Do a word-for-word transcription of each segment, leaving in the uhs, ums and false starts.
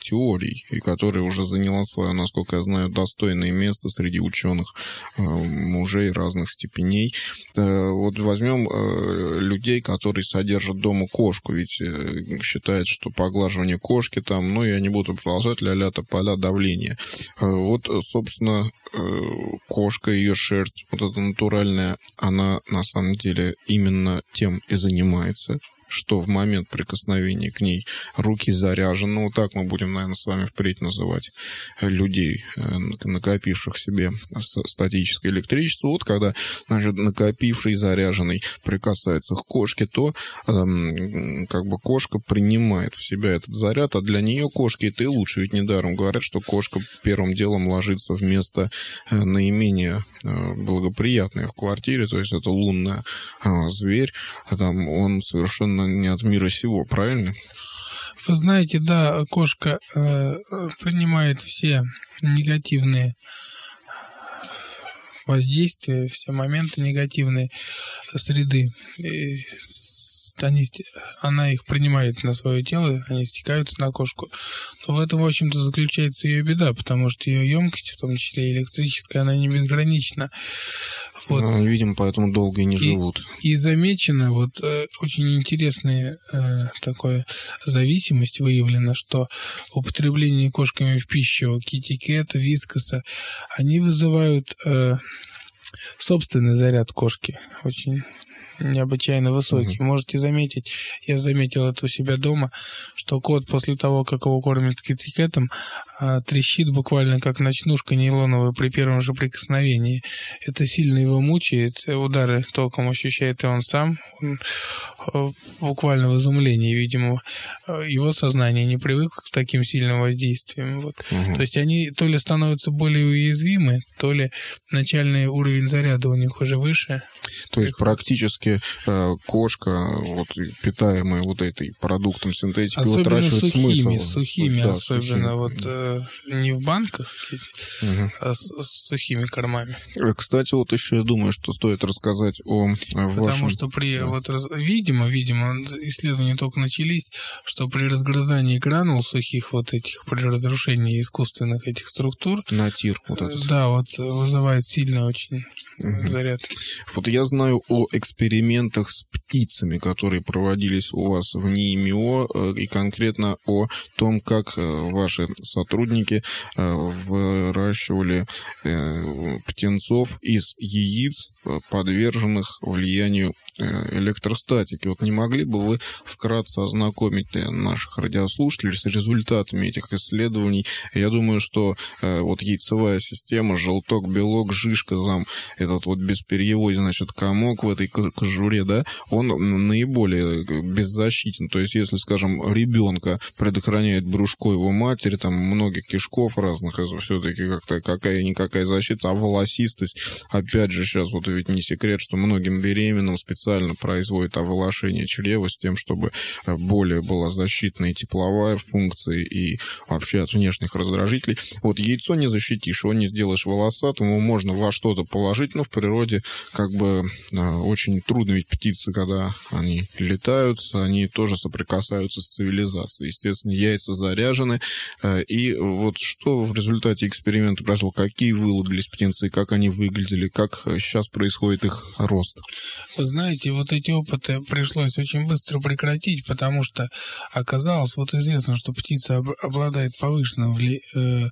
теорий, и которая уже заняла свое, насколько я знаю, достойное место среди ученых мужей разных степеней. Вот возьмем людей, которые содержат дома кошку, ведь считают, что поглаживание кошки там, ну, я не буду продолжать, ля-ля тополя давление. Вот, собственно, кошка, ее шерсть, вот эта натуральная, она на самом деле именно тем и занимается, что в момент прикосновения к ней руки заряжены. Ну, вот так мы будем, наверное, с вами впредь называть людей, накопивших в себе статическое электричество. Вот когда, значит, накопивший заряженный прикасается к кошке, то э, как бы кошка принимает в себя этот заряд, а для нее кошки это и лучше. Ведь недаром говорят, что кошка первым делом ложится в место э, наименее э, благоприятное в квартире, то есть это лунная э, зверь, а там он совершенно не от мира сего, правильно? Вы знаете, да, кошка э, принимает все негативные воздействия, все моменты негативной среды. И они, она их принимает на свое тело, они стекаются на кошку. Но в этом, в общем-то, заключается ее беда, потому что ее емкость, в том числе электрическая, она не безгранична. Вот. Ну, видимо, поэтому долго и не живут. И, и замечено, вот э, очень интересная э, такая зависимость выявлена, что употребление кошками в пищу китикета, вискоса, они вызывают э, собственный заряд кошки, очень необычайно высокий. Mm-hmm. Можете заметить, я заметил это у себя дома, что кот после того, как его кормят китикетом, трещит буквально как ночнушка нейлоновая при первом же прикосновении. Это сильно его мучает, удары током ощущает и он сам. Он буквально в изумлении, видимо, его сознание не привыкло к таким сильным воздействиям. Вот. Mm-hmm. То есть они то ли становятся более уязвимы, то ли начальный уровень заряда у них уже выше. То есть практически э, кошка, вот, питаемая вот этой продуктом синтетики, особенно утрачивает сухими, смысл. Сухими, да, особенно сухими. Вот э, не в банках, угу. а с, с сухими кормами. Кстати, вот еще я думаю, что стоит рассказать о, о вашем... Потому что при, вот, видимо, видимо, исследования только начались, что при разгрызании гранул сухих вот этих, при разрушении искусственных этих структур... Натир вот этот. Да, вот вызывает сильно очень угу. заряд. Вот я знаю о экспериментах с птицами, которые проводились у вас в НИИ-МИО, и конкретно о том, как ваши сотрудники выращивали птенцов из яиц, подверженных влиянию электростатики. Вот не могли бы вы вкратце ознакомить наших радиослушателей с результатами этих исследований? Я думаю, что э, вот яйцевая система, желток, белок, жишка, там, этот вот бесперьевой, значит, комок в этой кожуре, да, он наиболее беззащитен. То есть, если, скажем, ребенка предохраняет брюшко его матери, там, многих кишков разных, это все-таки как-то какая-никакая защита, а волосистость, опять же, сейчас вот ведь не секрет, что многим беременным специально производит оволошение чрева с тем, чтобы более была защитная и тепловая функция и вообще от внешних раздражителей. Вот яйцо не защитишь, его не сделаешь волосатым, его можно во что-то положить, но в природе как бы очень трудно, ведь птицы, когда они летают, они тоже соприкасаются с цивилизацией. Естественно, яйца заряжены. И вот что в результате эксперимента произошло, какие вылупились птенцы, как они выглядели, как сейчас происходит их рост? Вы знаете, вот эти опыты пришлось очень быстро прекратить, потому что оказалось, вот известно, что птица обладает повышенной вли... э...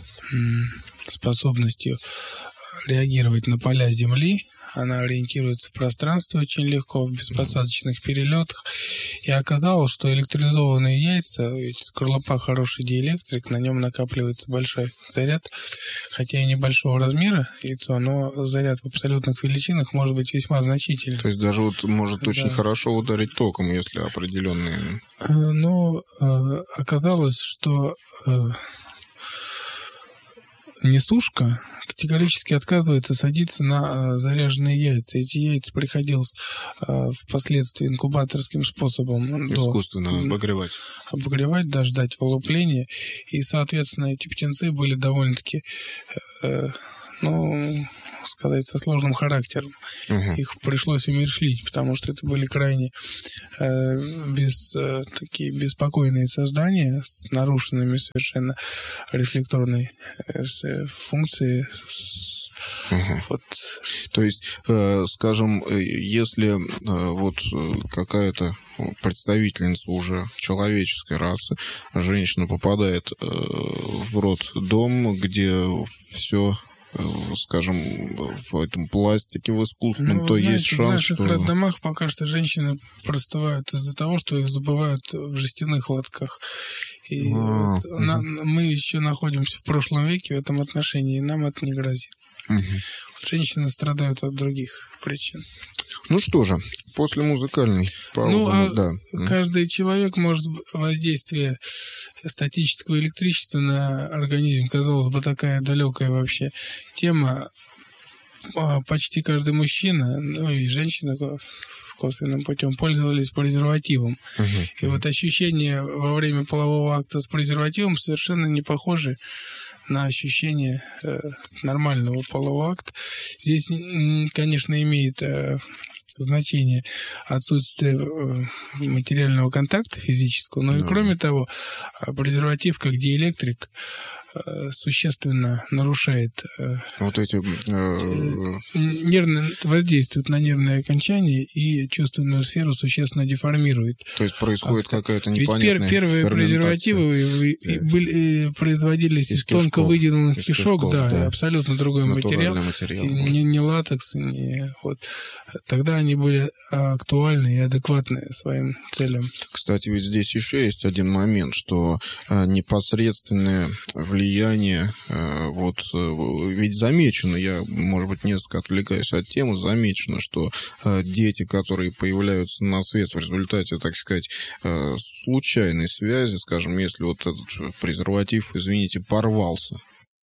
способностью реагировать на поля Земли. Она ориентируется в пространстве очень легко, в беспосадочных перелетах. И оказалось, что электризованные яйца, ведь скорлупа хороший диэлектрик, на нем накапливается большой заряд, хотя и небольшого размера яйцо, но заряд в абсолютных величинах может быть весьма значительный. То есть даже вот может да. очень хорошо ударить током, если определенные... Ну, оказалось, что несушка категорически отказывается садиться на заряженные яйца. Эти яйца приходилось впоследствии инкубаторским способом искусственно до, обогревать. Обогревать, да, ждать вылупления. И, соответственно, эти птенцы были довольно-таки, э, ну, сказать, со сложным характером. Uh-huh. Их пришлось умерщвлить, потому что это были крайне э, без, э, такие беспокойные создания с нарушенными совершенно рефлекторной э, функцией. Угу. Вот. То есть, э, скажем, если э, вот какая-то представительница уже человеческой расы, женщина попадает э, в роддом, где все, э, скажем, в этом пластике, в искусственном, ну, то знаете, есть шанс, что... В наших роддомах пока что женщины простывают из-за того, что их забывают в жестяных лотках. И а, вот угу. на, мы еще находимся в прошлом веке в этом отношении, и нам это не грозит. Угу. Женщины страдают от других причин. Ну что же, после музыкальной паузы... Ну, а да. каждый человек может воздействие статического электричества на организм, казалось бы, такая далекая вообще тема. Почти каждый мужчина, ну и женщина косвенным путем пользовались презервативом. Uh-huh. И вот ощущения во время полового акта с презервативом совершенно не похожи на ощущение э, нормального полового акта. Здесь, конечно, имеет э, значение отсутствие э, материального контакта физического, но uh-huh. и кроме того, презерватив как диэлектрик э, существенно нарушает э, вот эти э, нервно, воздействует на нервные окончания и чувственную сферу существенно деформирует. То есть происходит акт. Какая-то непонятная Ведь пер, первые презервативы да. были, производились из, из тонко кишков, выделенных из кишок, кишков, да, да, абсолютно другой материал, материал не, не латекс, не, вот. Тогда они были актуальны и адекватны своим целям. Кстати, ведь здесь еще есть один момент, что а, непосредственное влияние, а, вот, ведь замечено, я, может быть, несколько отвлекаюсь от темы, замечено, что а, дети, которые появляются на свет в результате, так сказать, а, случайной связи, скажем, если вот этот презерватив, извините, порвался,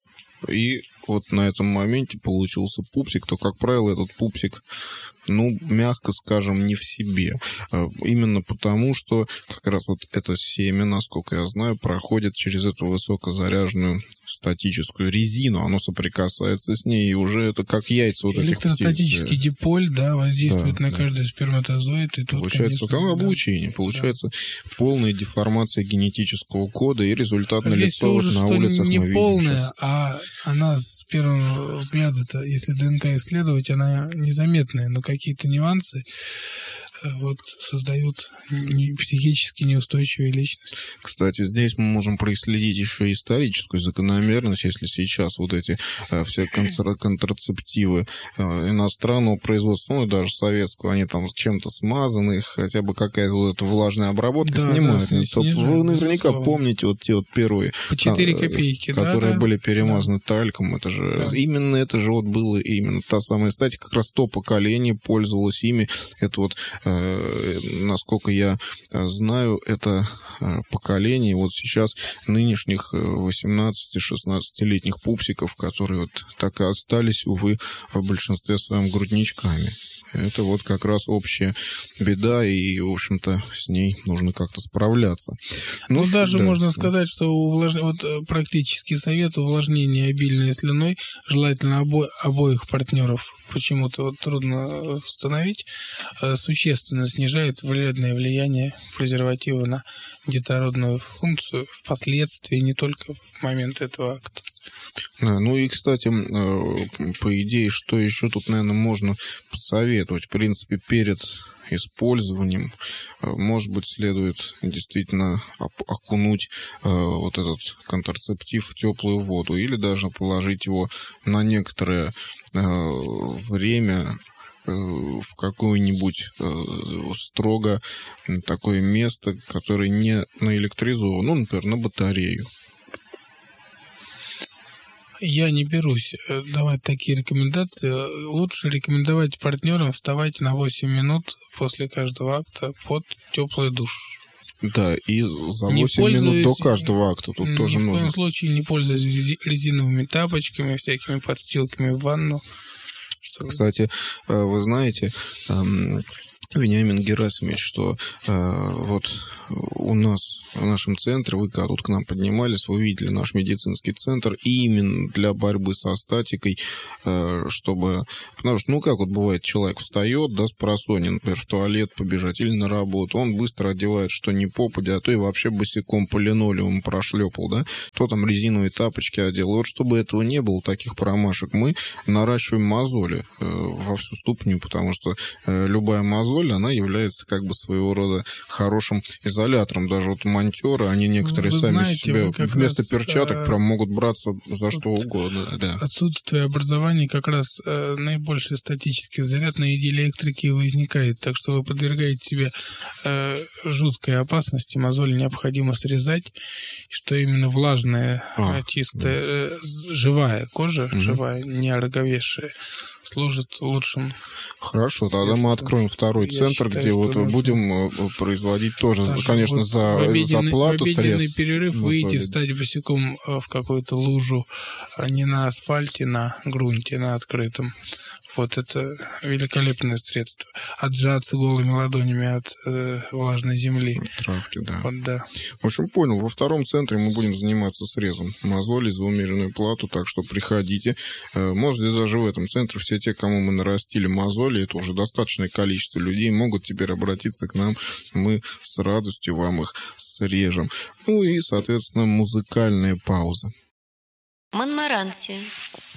и вот на этом моменте получился пупсик, то, как правило, этот пупсик, ну, мягко скажем, не в себе. Именно потому, что как раз вот это семя, насколько я знаю, проходит через эту высокозаряженную статическую резину. Оно соприкасается с ней, и уже это как яйца вот этих птиц. Электростатический диполь, да, воздействует да, на да. каждый сперматозоид. И тут, получается, конечно, там облучение. Да. Получается да. полная деформация генетического кода, и результат налицо вот на улицах не мы видим полная, сейчас. А она с первого взгляда-то, если ДНК исследовать, она незаметная, но какие-то нюансы вот, создают не, психически неустойчивые личности. Кстати, здесь мы можем проследить еще историческую закономерность, если сейчас вот эти э, все контр- контрацептивы э, иностранного производства, ну и даже советского, они там чем-то смазаны, хотя бы какая-то вот эта влажная обработка да, снимает. Да, снижает, вы наверняка безусловно. Помните вот те вот первые, по четыре копейки, которые да, были да. перемазаны да. тальком. Это же да. именно это же вот было именно та самая стадия, как раз то поколение пользовалось ими. Это вот насколько я знаю, это поколение вот сейчас нынешних восемнадцати-шестнадцатилетних пупсиков, которые вот так и остались, увы, в большинстве своем грудничками. Это вот как раз общая беда, и, в общем-то, с ней нужно как-то справляться. Ну, ну даже да, можно да. сказать, что увлаж... вот практический совет: увлажнение обильной слюной, желательно обо... обоих партнеров, почему-то вот трудно установить, существенно снижает вредное влияние презерватива на детородную функцию впоследствии, не только в момент этого акта. Ну и, кстати, по идее, что еще тут, наверное, можно посоветовать? В принципе, перед использованием, может быть, следует действительно окунуть вот этот контрацептив в теплую воду или даже положить его на некоторое время в какое-нибудь строго такое место, которое не наэлектризовано, ну, например, на батарею. Я не берусь давать такие рекомендации. Лучше рекомендовать партнерам вставать на восемь минут после каждого акта под теплый душ. Да, и за восемь минут до каждого акта тут тоже нужно. Ни в коем случае не пользуясь резиновыми тапочками, всякими подстилками в ванну. Кстати, вы знаете, Вениамин Герасимович, что э, вот у нас, в нашем центре, вы когда тут к нам поднимались, вы видели наш медицинский центр именно для борьбы со статикой, э, чтобы... Потому что, ну, как вот бывает, человек встает, да, с просонья, например, в туалет побежать или на работу, он быстро одевает, что не попадя, а то и вообще босиком по линолеуму прошлепал, да, то там резиновые тапочки одел. И вот чтобы этого не было, таких промашек, мы наращиваем мозоли э, во всю ступню, потому что э, любая мозоль, она является как бы своего рода хорошим изолятором. Даже вот монтеры, они некоторые вы сами знаете, себе вместо раз, перчаток а... прям могут браться за что угодно. Да. Отсутствие образования как раз э, наибольший статический заряд на диэлектрике возникает, так что вы подвергаете себе э, жуткой опасности. Мозоль необходимо срезать, что именно влажная, а, чистая, да. э, живая кожа, угу. живая, не ороговевшая, служит лучшим. Хорошо, тогда мы откроем второй Я центр, считаю, где вот нужно... будем производить тоже, Даже конечно, вот за, обеденный, за плату средств. В обеденный перерыв выйти, встать босиком в какую-то лужу, не на асфальте, на грунте, на открытом. Вот это великолепное средство. Отжаться голыми ладонями от э, влажной земли. Травки, да. Вот, да. В общем, понял. Во втором центре мы будем заниматься срезом мозолей за умеренную плату, так что приходите. Э, можете даже в этом центре все те, кому мы нарастили мозоли, это уже достаточное количество людей, могут теперь обратиться к нам. Мы с радостью вам их срежем. Ну и, соответственно, музыкальная пауза. Монмаранси.